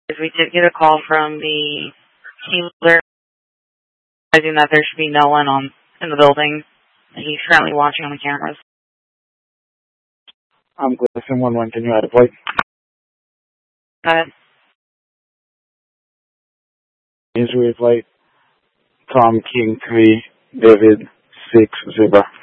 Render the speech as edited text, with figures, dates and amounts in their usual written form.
We did get a call from the team leader advising that there should be no one in the building. He's currently watching on the cameras. I'm Gleason 1-1. Can you add a plate? Go ahead. Israel flight, Tom King 3, David 6, Zebra.